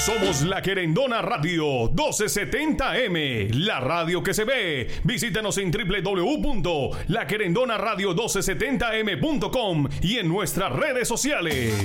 Somos La Querendona Radio 1270M, la radio que se ve. Visítanos en www.laquerendonaradio1270m.com y en nuestras redes sociales.